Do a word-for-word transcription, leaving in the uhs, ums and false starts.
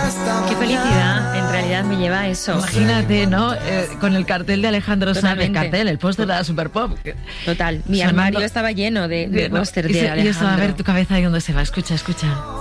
Qué felicidad, en realidad me lleva a eso. Imagínate, ¿no? Eh, con el cartel de Alejandro Sanz, el cartel, el póster de la Super Pop. Total, mi Sonando. armario estaba lleno de, de póster de y, se, Alejandro. y eso, a ver tu cabeza ahí donde se va, escucha, escucha.